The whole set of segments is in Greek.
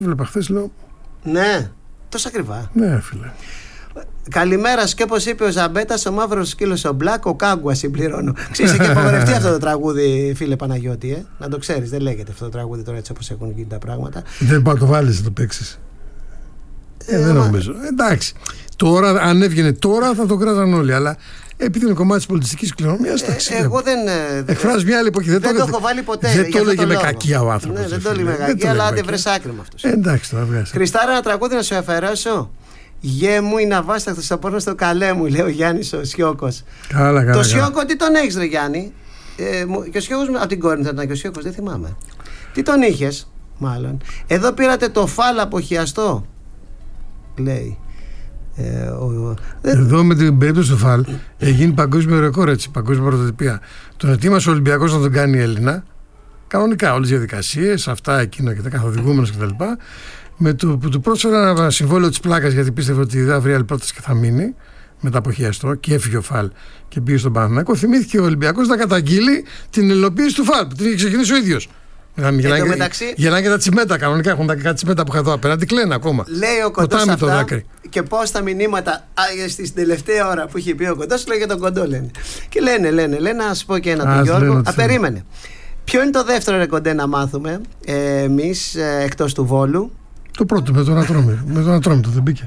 Βλέπα χθες, λέω. Ναι, τόσο ακριβά. Ναι, φίλε. Καλημέρα σου, και όπως είπε ο Ζαμπέτας, ο μαύρος σκύλος ο Μπλακ, ο Κάγκουα συμπληρώνω. Ξέρεις, έχει απογορευτεί αυτό το τραγούδι, φίλε Παναγιώτη, να το ξέρεις. Δεν λέγεται αυτό το τραγούδι τώρα έτσι όπως έχουν γίνει τα πράγματα. Δεν πάω το βάλεις να το παίξεις. Δεν νομίζω. Εντάξει. Τώρα, αν έβγαινε τώρα, θα το κράζαν όλοι. Αλλά επειδή είναι κομμάτι της πολιτιστικής κληρονομιάς, εγώ δεν. Εκφράζει μια άλλη εποχή. Δεν το έχω βάλει ποτέ. Δεν το έλεγε με κακία ο άνθρωπος. Ναι, δεν το έλεγε με κακία, αλλά δεν βρες άκρη με αυτούς. Εντάξει, τώρα βγάζει. Χριστάρα, ένα τραγούδι να σου αφαιρέσω. Γε μου είναι αβάσταχτος στο πόρνο στο καλέ μου, λέει ο Γιάννης ο Σιώκος. Καλά. Το Σιώκο τι τον έχεις, ρε Γιάννη? Και ο Σιώκος, από την κόρη θα ήταν και ο Σιώκος, δεν θυμάμαι. Τι τον είχες, μάλλον. Εδώ πήρατε το φάλ αποχιαστό, λέει. Εδώ με την περίπτωση του φάλ έγινε παγκόσμιο ρεκόρ, έτσι, παγκόσμια πρωτοτυπία. Τον ετοίμασε ο Ολυμπιακός να τον κάνει Έλληνα. Κανονικά, όλες τις διαδικασίες, αυτά, εκείνο και τα καθοδηγούμενος κτλ. Με το που του πρόσφερα ένα συμβόλαιο της πλάκας, γιατί πίστευε ότι δεν θα βρει άλλη πρόταση και θα μείνει μετά από χιαστό, και έφυγε ο φάλ και πήγε στον Παναθηναϊκό. Θυμήθηκε ο Ολυμπιακός να καταγγείλει την υλοποίηση του φάλ που την είχε ξεκινήσει ο ίδιος. Γυρνάνε και τα τσιμέτα κανονικά. Έχουν τα τσιμέτα που είχα εδώ απέναντι, κλαίνε ακόμα. Λέει ο Κοντός αυτά και πώς τα μηνύματα στην τελευταία ώρα που είχε πει ο Κοντός, λέει για τον Κοντό λένε. Και λένε, να σου πω και ένα τον Γιώργο. Περίμενε. Ποιο είναι το δεύτερο, ρε Κοντέ, να μάθουμε εμείς εκτός του Βόλου? Το πρώτο με τον Ατρόμητο. Με τον Ατρόμητο δεν μπήκε.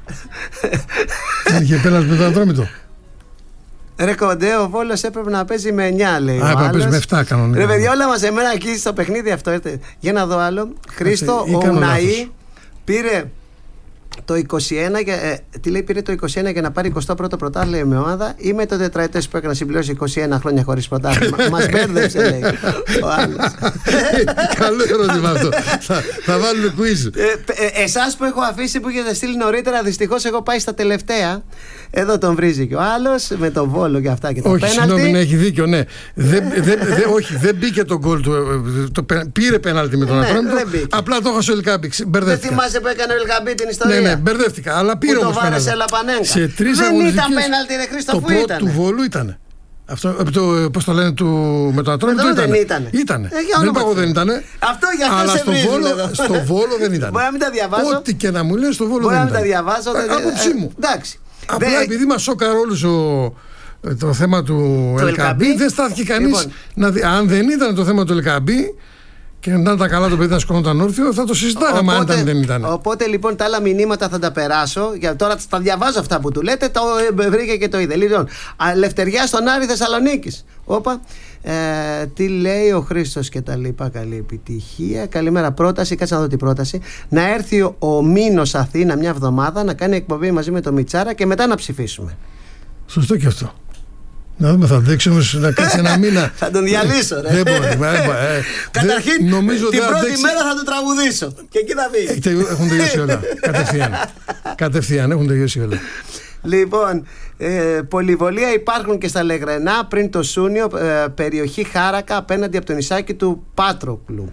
Δεν είχε πέναλτι με τον Ατρόμητο. Ρε Κοντέ, ο Βόλος έπρεπε να παίζει με 9, λέει. Έπρεπε να παίζει με 7 κανονικά. Ρε παιδιά, όλα μαζεμένα εκεί στο παιχνίδι αυτό. Για να δω άλλο. Χρήστο, ο Ουναή πήρε το 21 τι λέει, πήρε το 21 για να πάρει 21ο πρωτάθλημα με ομάδα, ή με το τετραετές που έκανε να συμπληρώσει 21 χρόνια χωρίς πρωτάθλημα? Μας μπέρδεψε, λέει ο άλλος. Καλό ερώτημα αυτό. Θα βάλουμε quiz. Εσάς που έχω αφήσει, που έχετε στείλει νωρίτερα, δυστυχώς έχω πάει στα τελευταία. Εδώ τον βρίζει και ο άλλος με τον Βόλο και αυτά και τα πέναλτι. Όχι, συγγνώμη, έχει δίκιο, ναι. Όχι, δεν μπήκε το γκολ του. Πήρε πέναλτι με τον Ατρόμητο. Απλά το έχασε ο Ελκάμπη. Δεν θυμάσαι που έκανε ο Ελκάμπη την ιστορία? Ναι, μπερδεύτηκα. Αλλά πήρε όμως πέναλτι. Σε τρεις αγωνιστικές. Δεν ήταν πέναλτι, ρε Χρήστο, που ήταν. Το πρώτο του Βόλου ήταν. Αυτό, πώς το λένε, με τον Ατρόμητο ήταν. Ήτανε. Δεν είπα εγώ δεν ήτανε. Αυτό για αυτό σε βρίζουν. Αλλά στο Βόλο δεν ήταν. Μπορεί να μην τα διαβάζω. Ό,τι και να μου λες, στο Βόλο δεν ήταν. Μπορεί να τα διαβάζω. Άποψή μου. Εντάξει. Απλά επειδή μας σώκαρε όλους το θέμα του Ελκαμπή, δεν στάθηκε κανείς. Αν δεν ήταν το θέμα του Ελκαμπή και να ήταν καλά το παιδί να σκονόταν όρθιο, θα το συζητάγαμε αν δεν ήταν. Οπότε λοιπόν τα άλλα μηνύματα θα τα περάσω. Τώρα τα διαβάζω αυτά που του λέτε. Το βρήκε και το είδε. Λοιπόν, Λευτεριά στον Άρη Θεσσαλονίκης. Όπα. Τι λέει ο Χρήστος και τα λοιπά. Καλή επιτυχία. Καλημέρα. Πρόταση, κάτσε να δω την πρόταση. Να έρθει ο Μήνος Αθήνα μια εβδομάδα να κάνει εκπομπή μαζί με το Μιτσάρα και μετά να ψηφίσουμε. Σωστό και αυτό. Να δούμε, θα δείξουμε να κάτσει ένα μήνα. Θα τον διαλύσω, ρε. Δεν μπορεί. Καταρχήν, την πρώτη μέρα θα του τραγουδήσω. Και εκεί θα βγει. Έχουν τελειώσει όλα. Κατευθείαν έχουν τελειώσει όλα. Λοιπόν, πολυβολία υπάρχουν και στα Λεγρενά πριν το Σούνιο, περιοχή Χάρακα απέναντι από το νησάκι του Πάτροκλου.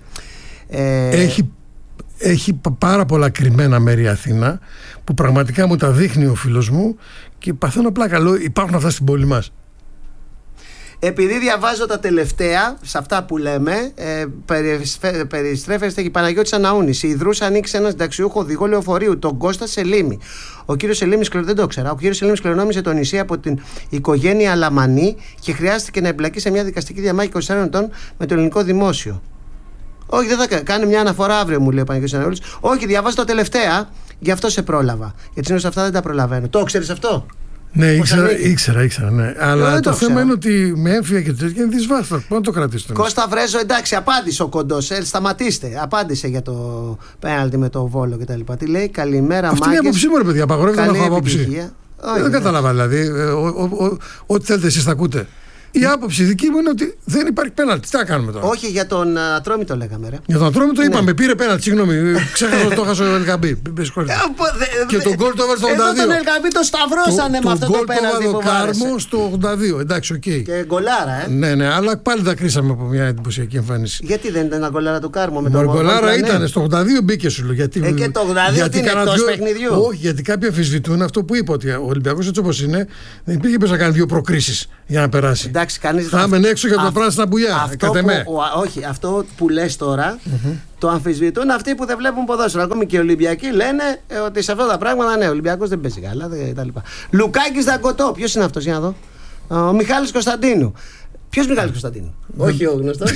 Έχει πάρα πολλά κρυμμένα μέρη Αθήνα που πραγματικά μου τα δείχνει ο φίλος μου και παθαίνω πλάκα. Λέω, υπάρχουν αυτά στην πόλη μας. Επειδή διαβάζω τα τελευταία, σε αυτά που λέμε, περιστρέφεστε και η Παναγιώτης Αναούνης. Η Ιδρούσα ανοίξει έναν συνταξιούχο οδηγό λεωφορείου, τον Κώστα Σελήμη. Ο κύριος Σελήμης, δεν το ξέρα. Ο κύριος Σελήμης κληρονόμησε το νησί από την οικογένεια Λαμανή και χρειάστηκε να εμπλακεί σε μια δικαστική διαμάχη 24 ετών με το ελληνικό δημόσιο. Όχι, δεν θα κάνει μια αναφορά αύριο, μου λέει ο Παναγιώτης Αναούνης. Όχι, διαβάζω τα τελευταία, γι' αυτό σε πρόλαβα. Γιατί συνήθως αυτά δεν τα προλαβαίνω. Το ξέρεις αυτό? Ναι, ήξερα, ναι. Αλλά το θέμα είναι ότι με έμφυα και τέτοια είναι δυσβάστατο. Πώς να το κρατήσω? Κώστα Βρέζο, εντάξει, απάντησε ο Κοντός. Σταματήστε. Απάντησε για το πέναλτι με το Βόλο κτλ. Τι λέει, καλημέρα, Μάγκες. Αυτή είναι η άποψή μου, ρε παιδιά. Απαγορεύεται να έχω άποψη. Δεν κατάλαβα δηλαδή. Ό,τι θέλετε εσείς θα ακούτε. Η άποψη δική μου είναι ότι δεν υπάρχει πέναλτι. Τι θα κάνουμε τώρα? Όχι, για τον Ατρόμητο λέγαμε, ρε. Για τον Ατρόμητο είπαμε, πήρε πέναλτι. Συγγνώμη, ξέχασα το έχασε ο Ελκαμπή. Και τον γκολ το έβαλε στο 82. Εδώ τον Ελκαμπή το σταυρώσανε με αυτό το πέναλτι που βάλε. Το Κάρμο στο 82. Εντάξει, οκ. Και γκολάρα, Ναι, αλλά πάλι τα κρίσαμε από μια εντυπωσιακή εμφάνιση. Γιατί δεν ήταν γκολάρα του Κάρμο με τον γκολάρα? Ήταν στο 82 μπήκε σου λέω. Και το 82 είναι εκτός παιχνιδιού. Όχι, γιατί κάποιοι αμφισβητούν αυτό που είπα, ότι ο Ολυμπιακός έτσι όπως είναι δεν υπήρχε πες να κάνει δύο προκρίσεις για να περάσει. Εντάξει, κανείς θα είμαι έξω για το πράσινα πουλιά. Όχι, αυτό που λες τώρα το αμφισβητούν αυτοί που δεν βλέπουν ποδόσφαιρο. Ακόμη και οι Ολυμπιακοί λένε ότι σε αυτά τα πράγματα ναι, ο Ολυμπιακός δεν παίζει καλά κτλ. Λουκάκης Δαγκωτό, ποιος είναι αυτός, για να δω? Ο Μιχάλης Κωνσταντίνου. Ποιος Μιχάλης Κωνσταντίνου? Όχι ο γνωστός.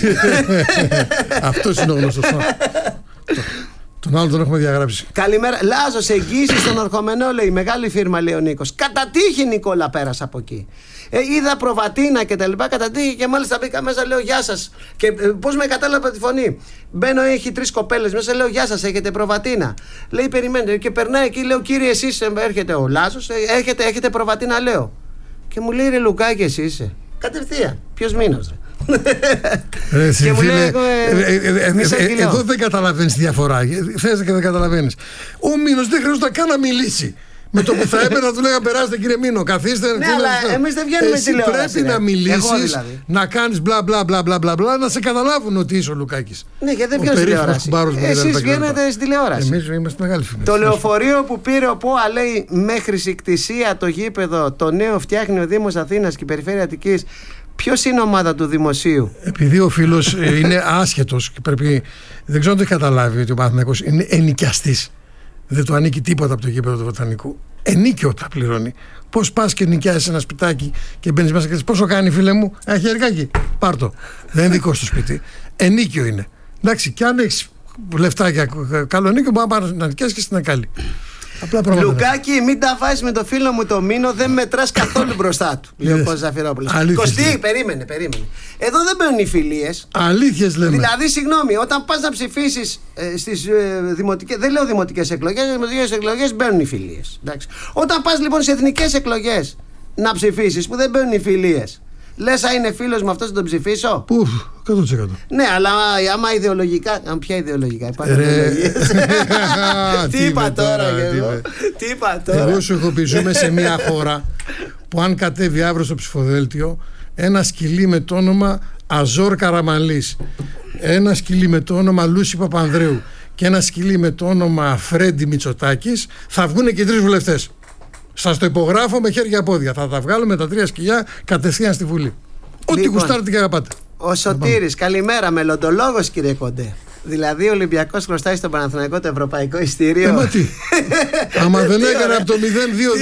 Αυτός είναι ο γνωστός. Τον άλλο τον έχουμε διαγράψει. Καλημέρα. Λάζος, εγγύηση στον Ορχομενό, λέει. Μεγάλη φίρμα, λέει ο Νίκος. Κατά τύχη, Νικόλα, πέρασα από εκεί. Είδα προβατίνα και τα λοιπά. Κατά τύχη και μάλιστα μπήκα μέσα, λέω γεια σας. Και πώς με κατάλαβα τη φωνή. Μπαίνω, έχει 3 κοπέλες μέσα, λέω γεια σας, έχετε προβατίνα? Λέει περιμένετε. Και περνάει εκεί, λέω κύριε, εσείς έρχεται ο Λάζος, έχετε προβατίνα, λέω. Και μου λέει ρε Λουκάκη, εσύ είσαι. Κατευθείαν. Ποιος μήνος, ρε. Και μου λέει, εδώ δεν καταλαβαίνεις τη διαφορά. Θες και δεν καταλαβαίνεις. Ο Μήνος δεν χρειάζεται καν να μιλήσει. Με το που θα έπαιρνα να του λέγα περάστε κύριε Μήνο, καθίστε. Ναι, αλλά εμείς δεν βγαίνουμε τηλεόραση. Πρέπει να μιλήσεις, δηλαδή. Να κάνεις μπλα μπλα μπλα μπλα μπλα, να σε καταλάβουν ότι είσαι ο Λουκάκης. Ναι, γιατί δεν βγαίνουμε τηλεόραση. Εσείς βγαίνετε στην τηλεόραση. Εμείς είμαστε μεγάλη φήμη. Το λεωφορείο που πήρε ο ΠΟΑ, λέει, μέχρι συκτησία το γήπεδο, το νέο φτιάχνει ο Δήμος Αθήνας και η Περιφέρεια Αττικής. Ποιος είναι ομάδα του Δημοσίου? Επειδή ο φίλος είναι άσχετος και πρέπει. Δεν ξέρω αν το έχει καταλάβει ότι ο Παναθηναϊκός είναι ενοικιαστής. Δεν του ανήκει τίποτα από το γήπεδο του Βοτανικού. Ενίκιο θα πληρώνει. Πώς πας και νοικιάζεις ένα σπιτάκι και μπαίνεις μέσα και λες πόσο κάνει, φίλε μου? Χερικάκι, πάρ' το. Δεν είναι δικό στο σπίτι. Ενίκιο είναι. Εντάξει, και αν έχεις λεφτάκια καλό ενίκιο, μπορεί να πας να νοικιάσεις και στην Ακάλη. Λουκάκη, μην τα βάζεις με το φίλο μου το Μήνο, δεν μετράς καθόλου μπροστά του. Λέει ο Κώστας Ζαφυρόπουλος. Κωστή, περίμενε. Εδώ δεν μπαίνουν οι φιλίες. Αλήθειες λέμε. Δηλαδή, συγγνώμη, όταν πας να ψηφίσεις στις δημοτικές, δεν λέω δημοτικές εκλογές, στις δημοτικές εκλογές μπαίνουν οι φιλίες. Όταν πας λοιπόν σε εθνικές εκλογές να ψηφίσεις, που δεν μπαίνουν οι φιλίες, λες α είναι φίλος μου αυτός να τον ψηφίσω? Πουφ, 100%. Ναι, αλλά άμα ιδεολογικά. Ποια ιδεολογικά υπάρχουν? Τι είπα τώρα εγώ? Εγώ σου έχω πει, ζούμε σε μια χώρα που αν κατέβει αύριο στο ψηφοδέλτιο ένα σκυλί με το όνομα Αζόρ Καραμαλής, ένα σκυλί με το όνομα Λούση Παπανδρέου και ένα σκυλί με το όνομα Φρέντι Μητσοτάκης, θα βγουν και 3 βουλευτές. Σας το υπογράφω με χέρια πόδια. Θα τα βγάλουμε τα 3 σκυλιά κατευθείαν στη Βουλή. Ό,τι γουστάρετε και αγαπάτε. Ο Σωτήρης, καλημέρα, μελλοντολόγος κύριε Κοντέ. Δηλαδή ο Ολυμπιακός χρωστάει στον Παναθηναϊκό το ευρωπαϊκό ειστήριο. Μα τι. Άμα δεν έκανε από το 0-2-2-2.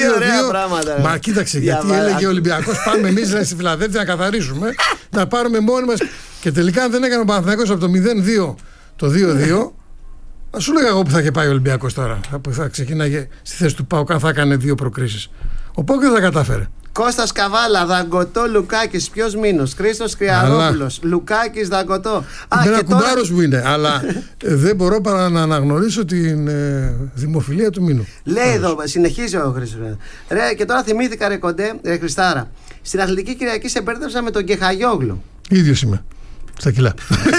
Μα κοίταξε, γιατί έλεγε ο Ολυμπιακός πάμε εμείς στη Φιλαδέλφια να καθαρίσουμε, να πάρουμε μόνοι μας. Και τελικά αν δεν έκανε ο Παναθηναϊκός από το 0-2 το 2-2. Α σου λέγα εγώ που θα είχε πάει ο Ολυμπιακός τώρα. Που θα ξεκίναγε στη θέση του ΠΑΟΚ αν θα έκανε 2 προκρίσεις. Ο ΠΑΟΚ δεν θα κατάφερε. Κώστας Καβάλα, Δαγκωτό, Λουκάκης. Ποιος Μήνος? Χρήστος Κρυαρόπουλος. Λουκάκης, Δαγκωτό. Ένα κουμπάρος μου είναι, αλλά δεν μπορώ παρά να αναγνωρίσω την δημοφιλία του Μήνου. Λέει εδώ, συνεχίζει ο Χρήστος. Ρε, και τώρα θυμήθηκα, ρε Κοντέ, ρε Χριστάρα. Στην Αθλητική Κυριακή σε μπέρδεψα με τον Κεχαγιόγλου. Ίδιος είμαι. Στα κιλά.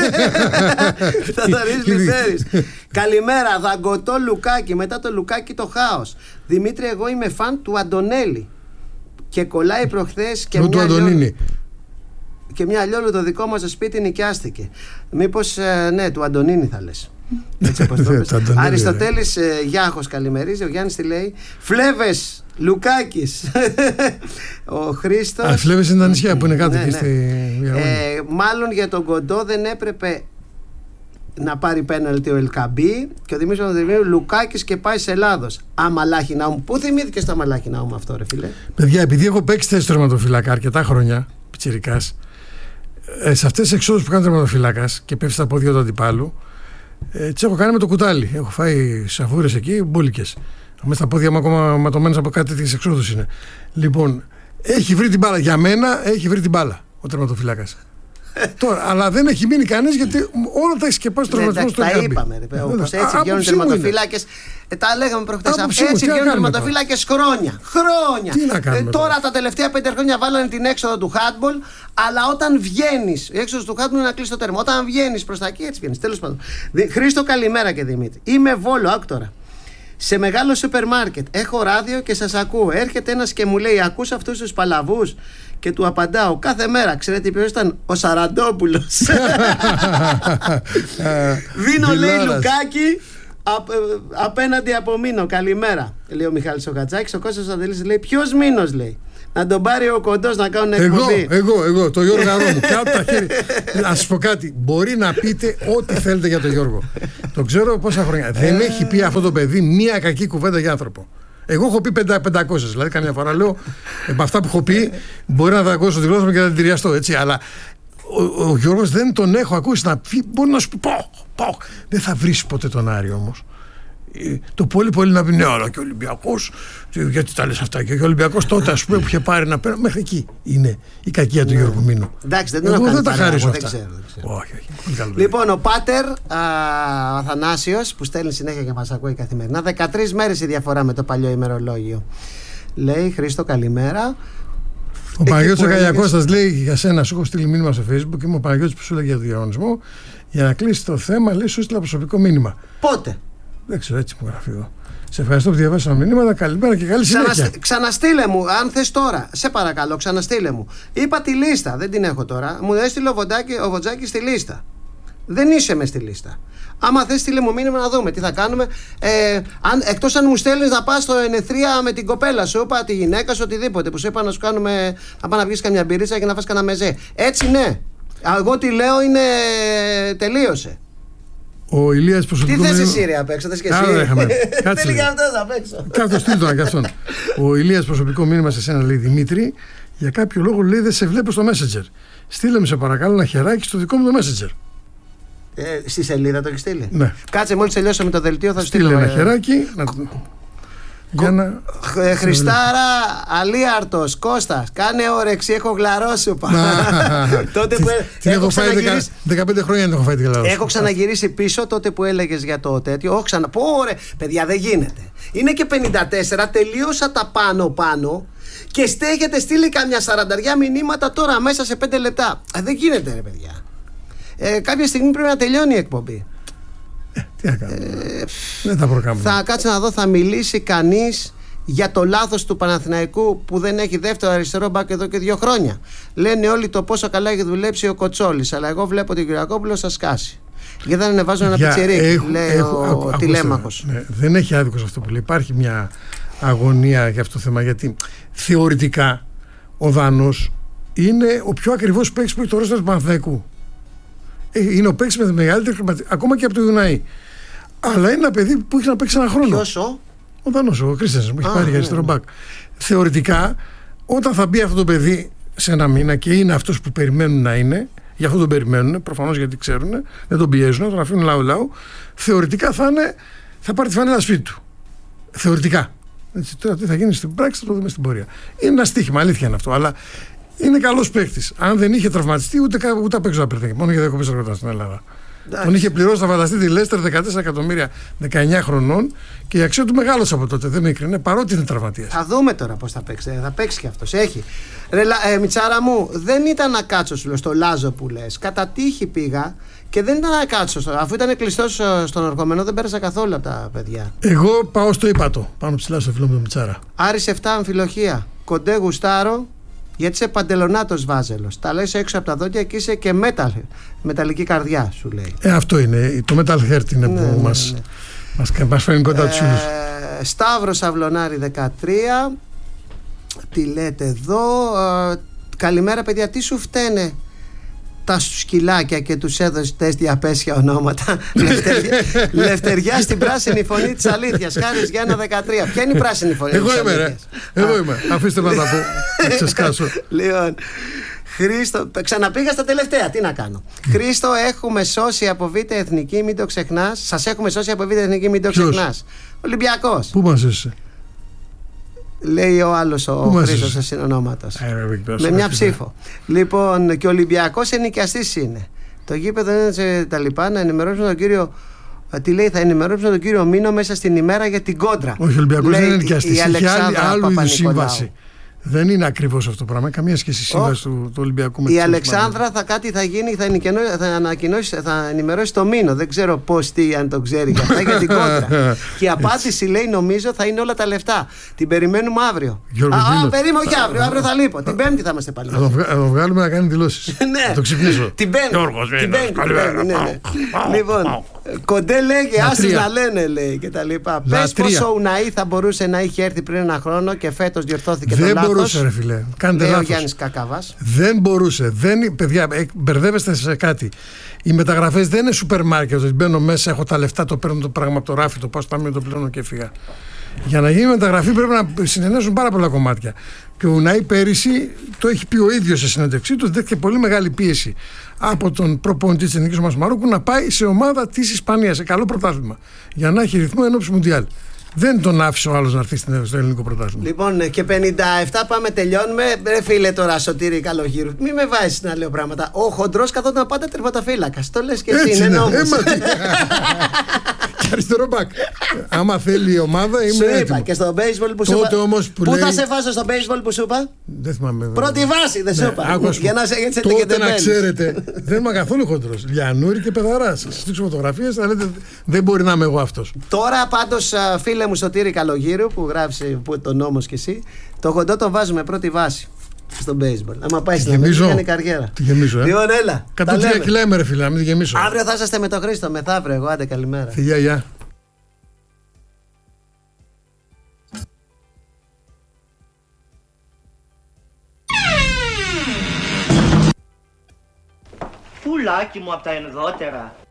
Θα το ρίχνεις. Καλημέρα, Δαγκωτό, Λουκάκη. Μετά το Λουκάκη το χάος. Δημήτρη, εγώ είμαι φαν του Αντωνέλη. Και κολλάει προχθές και μια Αντωνίνη. Και μια λιόλου το δικό μας στο σπίτι νοικιάστηκε. Μήπως ναι, του Αντωνίνη θα λες? Έτσι όπως το πες. Αριστοτέλης Γιάχος καλημερίζει. Ο Γιάννης τι λέει? Φλέβες, Λουκάκης. Ο Χρήστος. Φλέβες είναι τα νησιά που είναι κάτω εκεί στη μάλλον για τον Κοντό δεν έπρεπε να πάρει πέναλτι ο Ελκαμπή. Και ο Δημήτρης Παπαδημίου, Λουκάκης και πάει σε Ελλάδος. Αμαλάχινά μου. Πού θυμήθηκε στο Αμαλάχινά μου αυτό, ρε φίλε? Παιδιά, επειδή έχω παίξει θέση τερματοφύλακα αρκετά χρόνια, πιτσιρικάς, σε αυτές τις εξόδους που κάνει τερματοφύλακας και πέφτει στα πόδια του αντιπάλου, τις έχω κάνει με το κουτάλι. Έχω φάει σαφούρες εκεί, μπόλικες. Μέσα στα πόδια μου ακόμα ματωμένες από κάτι τέτοιες εξόδους είναι. Λοιπόν, έχει βρει την μπάλα. Για μένα έχει βρει την μπάλα ο τερματοφύλακας. Τώρα, αλλά δεν έχει μείνει κανείς γιατί όλα τα έχει σκεπάσει το τερματοφύλακα στο Ελκαμπή. Τα είπαμε, όπως έτσι βγαίνουν τερματοφύλακες. Τα λέγαμε προχτές. Έτσι βγαίνουν τερματοφύλακες χρόνια. Τι να κάνουμε τώρα τα τελευταία 5 χρόνια βάλανε την έξοδο του handball, αλλά όταν βγαίνεις, η έξοδος του handball είναι να κλείσει το τέρμα. Όταν βγαίνεις προς τα εκεί, έτσι βγαίνεις. Τέλος πάντων. Χρήστο, καλημέρα και Δημήτρη. Είμαι Βόλο, άκου τώρα. Σε μεγάλο σούπερ μάρκετ. Έχω ράδιο και σας ακούω. Έρχεται ένας και μου λέει: ακούς αυτούς τους παλαβούς? Και του απαντάω κάθε μέρα. Ξέρετε ποιος ήταν? Ο Σαραντόπουλος. Δίνω, λέει, Λουκάκη απέναντι από Μήνο. Καλημέρα, λέει ο Μιχάλης ο Κατζάκης. Ο Κώστας Αντελής λέει: ποιος Μήνος, λέει? Να τον πάρει ο Κοντός να κάνουν εκπομπή. Εγώ, το Γιώργο Αρόμου. Κάτω τα χέρια. Να σας πω κάτι. Μπορεί να πείτε ό,τι θέλετε για τον Γιώργο. Το ξέρω πόσα χρόνια. Δεν έχει πει αυτό το παιδί μία κακή κουβέντα για άνθρωπο. Εγώ έχω πει 500. Δηλαδή, καμιά φορά λέω με αυτά που έχω πει, μπορεί να τα ακούσω τη γλώσσα μου και να την ταιριαστώ. Έτσι, αλλά ο Γιώργος δεν τον έχω ακούσει να πει. Μπορεί να σου πει. Δεν θα βρει ποτέ τον Άρη όμως. Το πολύ να πει ναι, αλλά και ο Ολυμπιακός. Γιατί τα λες αυτά, και ο Ολυμπιακός τότε, ας πούμε, που είχε πάρει να παίρνει. Μέχρι εκεί είναι η κακία του Γιώργου Μήνου. Εντάξει, δεν τον έχω τα χαρίσω αυτά. Δεν ξέρω. Όχι. Λοιπόν, ο Πάτερ ο Αθανάσιος, που στέλνει συνέχεια και μας ακούει καθημερινά, 13 μέρες η διαφορά με το παλιό ημερολόγιο. Λέει, Χρήστο, καλημέρα. Ο Παναγιώτης ο Καλιακώστας λέει για σένα, σου έχω στείλει μήνυμα στο Facebook. Είμαι ο Παναγιώτης που σου λέει για το διαγωνισμό. Για να κλείσει το θέμα, λέει, σου έστειλα προσωπικό μήνυμα. Πότε? Δεν ξέρω, έτσι μου γράφει εδώ. Σε ευχαριστώ που διαβάσαμε μηνύματα. Καλημέρα και καλή συνέχεια. Ξαναστείλε μου, αν θες τώρα. Σε παρακαλώ, ξαναστείλε μου. Είπα τη λίστα, δεν την έχω τώρα. Μου έστειλε ο Βοτζάκης στη λίστα. Δεν είσαι μες στη λίστα. Άμα θες, στείλε μου μήνυμα να δούμε τι θα κάνουμε. Εκτός αν μου στέλνεις να πας στο ενεθρία με την κοπέλα σου, είπα τη γυναίκα σου, οτιδήποτε. Που σου είπα να σου κάνουμε, να πας να βγεις καμιά μπυρίτσα και να φας κανένα μεζέ. Έτσι ναι. Εγώ τι λέω είναι. Τελείωσε. Ο Ηλίας προσωπικό μήνυμα. Τι θες εσύ, ρε, απ' έξω, θες και εσύ. Θέλει και αυτός απ' έξω. Κάτω στείλ τον και αυτόν. Ο Ηλίας προσωπικό μήνυμα σε σένα, λέει, Δημήτρη, για κάποιο λόγο λέει δεν σε βλέπω στο Messenger. Στείλε μου σε παρακαλώ ένα χεράκι στο δικό μου το Messenger. Στη σελίδα το έχει στείλει. Ναι. Κάτσε, μόλις τελειώσαμε το δελτίο θα στείλε ένα χεράκι. Χριστάρα, αλίαρτος, Κώστας, κάνε όρεξη, έχω γλαρόσουπα. Τότε που έχω φάει 15 χρόνια δεν έχω φάει τη γλαρόσουπα. Έχω ξαναγυρίσει πίσω τότε που έλεγες για το τέτοιο. Πω ρε, παιδιά, δεν γίνεται. Είναι και 54, τελείωσα τα πάνω και στέχετε στείλει καμιά 40 μηνύματα τώρα μέσα σε 5 λεπτά. Δεν γίνεται, ρε παιδιά. Κάποια στιγμή πρέπει να τελειώνει η εκπομπή. Τι να κάνω. Δεν θα προκάμω. Θα κάτσε να δω, θα μιλήσει κανείς για το λάθος του Παναθηναϊκού που δεν έχει δεύτερο αριστερό μπακ εδώ και 2 χρόνια. Λένε όλοι το πόσο καλά έχει δουλέψει ο Κοτσόλης, αλλά εγώ βλέπω τον Κυριακόπουλο θα σκάσει. Γιατί δεν ανεβάζω ένα πιτσιρίκι, λέει ο τηλέμαχος. Ναι, δεν έχει άδικο αυτό που λέει. Υπάρχει μια αγωνία για αυτό το θέμα, γιατί θεωρητικά ο Δανός είναι ο πιο ακριβώς παίκτης που έχει το ρόστερ του Παναθηναϊκού. Είναι ο παίκτης με τη μεγαλύτερη χρηματική, ακόμα και από το Ιουναή. Αλλά είναι ένα παιδί που έχει να παίξει ένα χρόνο. Ποιος ο Δανός, ο Κρίστενσεν, που έχει πάρει για αριστερό μπακ. Θεωρητικά, όταν θα μπει αυτό το παιδί σε ένα μήνα και είναι αυτός που περιμένουν να είναι, γι' αυτό τον περιμένουν, προφανώς γιατί ξέρουν, δεν τον πιέζουν, τον αφήνουν λαού-λαού, θεωρητικά θα πάρει τη φανέλα σπίτι του. Θεωρητικά. Έτσι, τώρα τι θα γίνει στην πράξη, θα το δούμε στην πορεία. Είναι ένα στοίχημα, αλήθεια είναι αυτό. Αλλά είναι καλός παίκτης. Αν δεν είχε τραυματιστεί, ούτε απ' έξω θα πήρε. Μόνο για διακοπές εργόταν στην Ελλάδα. Τον είχε πληρώσει, θα φανταστεί τη Λέστερ 14 εκατομμύρια 19 χρονών και η αξία του μεγάλωσε από τότε. Δεν μικρή, παρότι είναι τραυματίας. Θα δούμε τώρα πώς θα παίξει. Θα παίξει κι αυτός. Έχει. Μιτσάρα μου, δεν ήταν να κάτσω σου λέω, στο Λάζο που λες. Κατά τύχη πήγα και δεν ήταν να κάτσω. Αφού ήταν κλειστό στον ερχόμενο, δεν πέρασα καθόλου από τα παιδιά. Εγώ πάω στο ύπατο. Πάνω ψηλά στο φίλο μου τον Μιτσάρα. Άρης 7 αμφιλοχία. Κοντέ γουστάρω. Γιατί είσαι παντελονάτος βάζελος. Τα λες έξω από τα δόντια και είσαι και μεταλλική καρδιά, σου λέει. Αυτό είναι. Το metal heart είναι που μας φέρνει κοντά τους φίλους. Σταύρος Αυλωνάρη 13. Τι λέτε εδώ. Καλημέρα, παιδιά. Τι σου φταίνε τα σκυλάκια και τους έδωσε τεστ απέσια ονόματα. Λευτεριά στην πράσινη φωνή της αλήθειας. Χάρης για 1-13. Ποια είναι η πράσινη φωνή της αλήθειας? Εγώ είμαι. Αφήστε με να τα πω. Να ξεσκάσω. Λοιπόν, Χρήστο, ξαναπήγα στα τελευταία. Τι να κάνω. Χρήστο, έχουμε σώσει από Β' Εθνική, μην το ξεχνάς. Σας έχουμε σώσει από Β' Εθνική, μην το ξεχνάς. Ολυμπιακός. Πού μας έσαι? Λέει ο άλλος ο Χρήστος σε συνονόματος. Με μια ψήφο. Λοιπόν, και ο Ολυμπιακός ενοικιαστής είναι. Το γήπεδο είναι τα λοιπά. Να ενημερώσουμε τον κύριο. Τι λέει, θα ενημερώσουμε τον κύριο Μήνο μέσα στην ημέρα για την κόντρα. Όχι, ο Ολυμπιακός δεν είναι ενοικιαστής. Έχει άλλου είδους σύμβαση. Δεν είναι ακριβώς αυτό το πράγμα. Καμία σχέση σύμβαση του Ολυμπιακού με η Αλεξάνδρα θα γίνει, θα ενημερώσει το Μήνο. Δεν ξέρω πώς, αν το ξέρει για αυτά, για την κόντρα. Και η απάντηση λέει, νομίζω, θα είναι όλα τα λεφτά. Την περιμένουμε αύριο. Περίμενε, όχι αύριο, αύριο θα λείπω. Την Πέμπτη θα είμαστε πάλι. Θα το βγάλουμε να κάνει δηλώσεις. Θα το ξυπνήσω. Την Πέμπτη. Λοιπόν, Κοντέ λέγε, άσες να λένε, λέει και τα λοιπά. Πες πως ο Ουναή θα μπορούσε να είχε έρθει πριν ένα χρόνο και φέτος διορθώθηκε το λάθος. Δεν μπορούσε, ρε φίλε. Κάντε λέει λάθος. ο Γιάννης Κακαβάς. Δεν μπορούσε. Παιδιά, μπερδεύεστε σε κάτι. Οι μεταγραφές δεν είναι σούπερ μάρκετ. Ότι μπαίνω μέσα, έχω τα λεφτά, το παίρνω το πράγμα από το ράφι, το πάω στο ταμείο, το πλένω και φύγα. Για να γίνει μεταγραφή πρέπει να συνενέσουν πάρα πολλά κομμάτια. Και ο Ουναή πέρυσι το έχει πει ο ίδιος σε συνέντευξή του, δέχτηκε πολύ μεγάλη πίεση από τον προπονητή της Εθνικής Ομάδας Μαρόκου να πάει σε ομάδα της Ισπανίας, σε καλό πρωτάθλημα, για να έχει ρυθμό ενόψει Μουντιάλ. Δεν τον άφησε ο άλλος να έρθει στο ελληνικό πρωτάθλημα. Λοιπόν, και 57 πάμε, τελειώνουμε. Ρε φίλε τώρα, Σωτήρη Καλογύρου, μη με βάζεις να λέω πράγματα. Ο χοντρός καθόταν πάντα τερματοφύλακας. Το λες και εσύ, είναι νόμος. Και αριστερό μπακ. Άμα θέλει η ομάδα, είμαι έτοιμο. Σου είπα και στο baseball που σου είπα. Πού θα σε βάζω στο baseball που σου είπα? Δεν θυμάμαι. Πρώτη βάση, δεν σου είπα. Για να σε έτσι και τότε να ξέρετε, δεν είμαι καθόλου χοντρός. Λιανούρη και πεδαράς. Σας δείξω φωτογραφίες, θα λέτε δεν μπορεί να είμαι εγώ αυτός. Τώρα πάντως, φίλε μου Σωτήρη Καλογύρου, που γράψει τον νόμος κι εσύ, το κοντό το βάζουμε πρώτη βάση στο baseball. Άμα πάει στην Αμερική, κάνει καριέρα. Τη γεμίζω, Λοιπόν, έλα. 103 κιλά είμαι, ρε φίλε, να μην τη γεμίσω. Αύριο θα είσαστε με τον Χρήστο, μεθαύριο. Εγώ, άντε, καλημέρα. Φιλιά, γεια. Πουλάκι μου από τα ενδότερα.